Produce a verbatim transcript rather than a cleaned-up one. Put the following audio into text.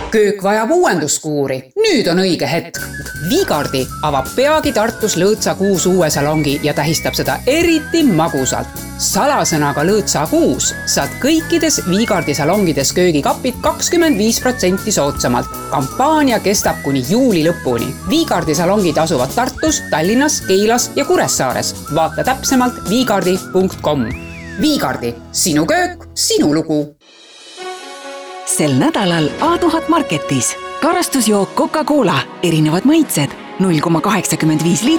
Köök vajab uuenduskuuri. Nüüd on õige hetk. Viigardi avab peagi Tartus Lõõtsa kuus uue salongi ja tähistab seda eriti magusalt. Salasõnaga Lõõtsa kuus saad kõikides Viigardi salongides köögikapid kakskümmend viis protsenti soodsamalt. Kampaania kestab kuni juuli lõpuni. Viigardi salongid asuvad Tartus, Tallinnas, Keilas ja Kuressaares. Vaata täpsemalt viigardi punkt com. Viigardi, sinu köök, sinu lugu. Sel nädalal A tuhat Marketis. Karastusjook Coca-Cola, erinevad maitsed, null koma kaheksakümmend viis liitrit.